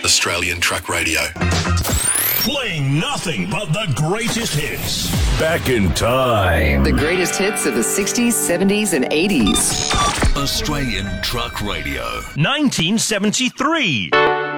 Australian Truck Radio. Playing nothing but the greatest hits. Back in time. The greatest hits of the 60s, 70s, and 80s. Australian Truck Radio. 1973.